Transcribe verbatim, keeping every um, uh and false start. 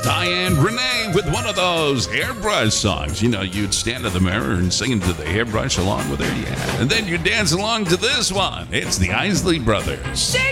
Diane Renee with one of those hairbrush songs. You know, you'd stand in the mirror and sing into the hairbrush along with her, yeah. And then you'd dance along to this one. It's the Isley Brothers. Shake